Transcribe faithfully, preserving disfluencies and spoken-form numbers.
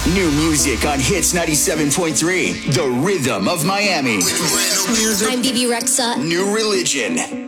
New music on Hits ninety-seven point three, the rhythm of Miami. I'm B B Rexa. New Religion.